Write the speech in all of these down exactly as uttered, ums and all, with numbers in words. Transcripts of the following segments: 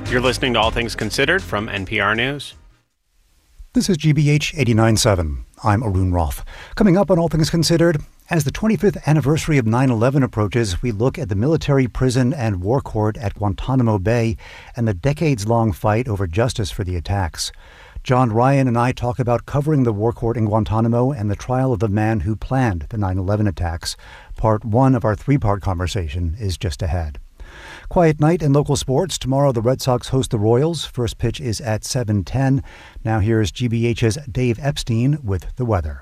You're listening to All Things Considered from N P R News. This is G B H eighty-nine point seven. I'm Arun Roth. Coming up on All Things Considered, as the twenty-fifth anniversary of nine eleven approaches, we look at the military prison and war court at Guantanamo Bay and the decades-long fight over justice for the attacks. John Ryan and I talk about covering the war court in Guantanamo and the trial of the man who planned the nine eleven attacks. Part one of our three-part conversation is just ahead. Quiet night in local sports. Tomorrow the Red Sox host the Royals. First pitch is at seven ten. Now here's G B H's Dave Epstein with the weather.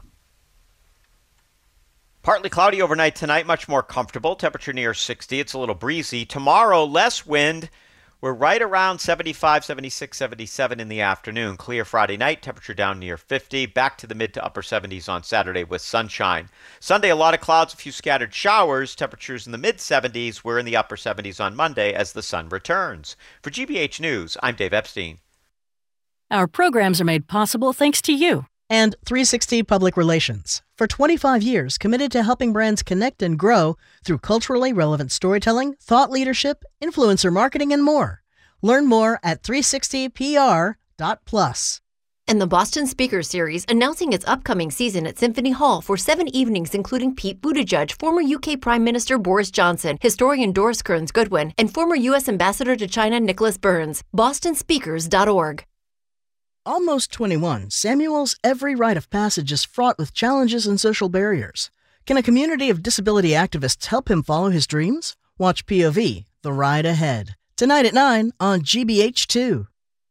Partly cloudy overnight tonight, much more comfortable. Temperature near sixty. It's a little breezy. Tomorrow, less wind. We're right around seventy-five, seventy-six, seventy-seven in the afternoon. Clear Friday night, temperature down near fifty. Back to the mid to upper seventies on Saturday with sunshine. Sunday, a lot of clouds, a few scattered showers. Temperatures in the mid seventies. We're in the upper seventies on Monday as the sun returns. For G B H News, I'm Dave Epstein. Our programs are made possible thanks to you. And three sixty Public Relations. For twenty-five years, committed to helping brands connect and grow through culturally relevant storytelling, thought leadership, influencer marketing, and more. Learn more at three sixty P R dot plus. And the Boston Speaker Series, announcing its upcoming season at Symphony Hall for seven evenings, including Pete Buttigieg, former U K Prime Minister Boris Johnson, historian Doris Kearns Goodwin, and former U S Ambassador to China Nicholas Burns. boston speakers dot org. Almost twenty-one, Samuel's every rite of passage is fraught with challenges and social barriers. Can a community of disability activists help him follow his dreams? Watch P O V, The Ride Ahead. Tonight at nine on G B H two.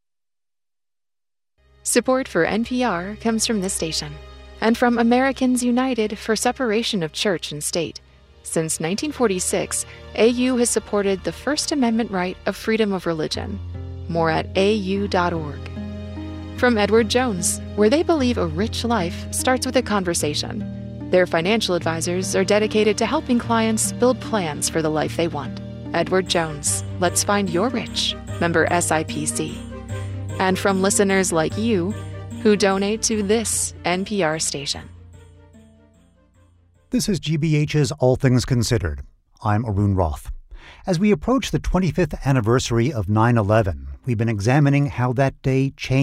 Support for N P R comes from this station and from Americans United for Separation of Church and State. Since nineteen forty-six, A U has supported the First Amendment right of freedom of religion. More at A U dot org. From Edward Jones, where they believe a rich life starts with a conversation. Their financial advisors are dedicated to helping clients build plans for the life they want. Edward Jones, let's find your rich. Member S I P C. And from listeners like you, who donate to this N P R station. This is G B H's All Things Considered. I'm Arun Roth. As we approach the twenty-fifth anniversary of nine eleven, we've been examining how that day changed